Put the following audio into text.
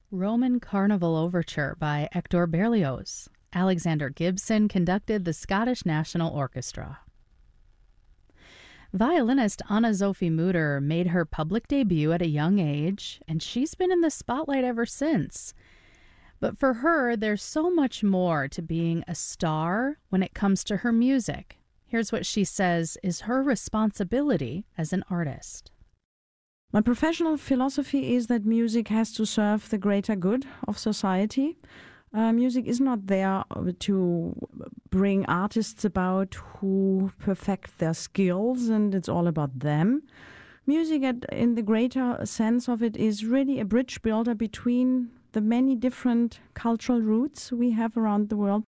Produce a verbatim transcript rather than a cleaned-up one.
Roman Carnival Overture by Hector Berlioz. Alexander Gibson conducted the Scottish National Orchestra. Violinist Anna-Sophie Mutter made her public debut at a young age, and she's been in the spotlight ever since. But for her, there's so much more to being a star when it comes to her music. Here's what she says is her responsibility as an artist. My professional philosophy is that music has to serve the greater good of society. Uh, music is not there to bring artists about who perfect their skills and it's all about them. Music, at, in the greater sense of it, is really a bridge builder between the many different cultural roots we have around the world.